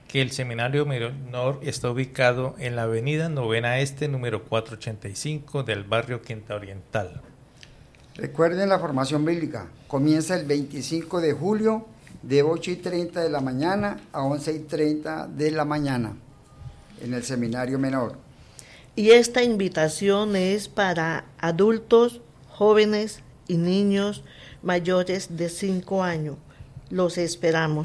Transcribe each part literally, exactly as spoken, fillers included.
que el Seminario Menor está ubicado en la avenida Novena Este, número cuatrocientos ochenta y cinco del barrio Quinta Oriental. Recuerden la formación bíblica. Comienza el veinticinco de julio de ocho y treinta de la mañana a once y treinta de la mañana en el Seminario Menor. Y esta invitación es para adultos, jóvenes y niños mayores de cinco años. Los esperamos.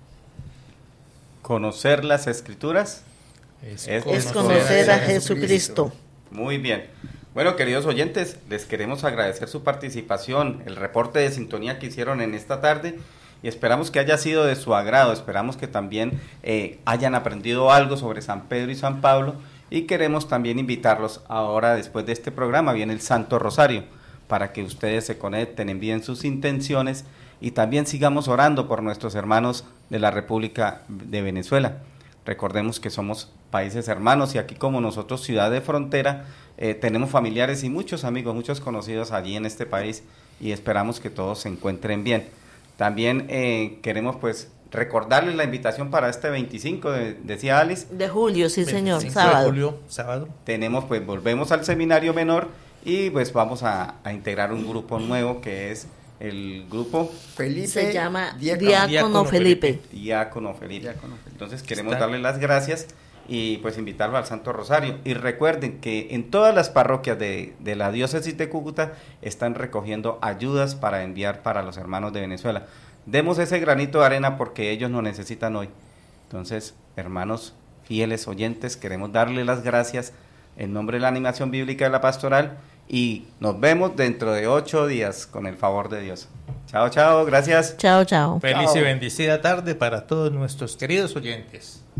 ¿Conocer las Escrituras? Es, es conocer, conocer a, a Jesucristo. Muy bien. Bueno, queridos oyentes, les queremos agradecer su participación, el reporte de sintonía que hicieron en esta tarde y esperamos que haya sido de su agrado, esperamos que también eh, hayan aprendido algo sobre San Pedro y San Pablo y queremos también invitarlos ahora, después de este programa, viene el Santo Rosario, para que ustedes se conecten, envíen sus intenciones y también sigamos orando por nuestros hermanos de la República de Venezuela. Recordemos que somos países hermanos y aquí como nosotros, ciudad de frontera, eh, tenemos familiares y muchos amigos, muchos conocidos allí en este país y esperamos que todos se encuentren bien. También eh, queremos pues recordarles la invitación para este veinticinco, de, decía Alice. De julio, sí señor, sábado. De julio, sábado. Tenemos pues, volvemos al Seminario Menor y pues vamos a, a integrar un grupo nuevo que es el grupo Felipe, se llama Diácono, Diácono, Diácono Felipe. Felipe. Diácono Felipe. Diácono Felipe. Entonces queremos Está. darle las gracias y pues invitarlo al Santo Rosario. Y recuerden que en todas las parroquias de, de la diócesis de Cúcuta están recogiendo ayudas para enviar para los hermanos de Venezuela. Demos ese granito de arena porque ellos nos necesitan hoy. Entonces, hermanos fieles oyentes, queremos darle las gracias en nombre de la animación bíblica de la pastoral y nos vemos dentro de ocho días con el favor de Dios. Chao, chao, gracias. Chao, chao. Feliz Chao. y bendecida tarde para todos nuestros queridos oyentes.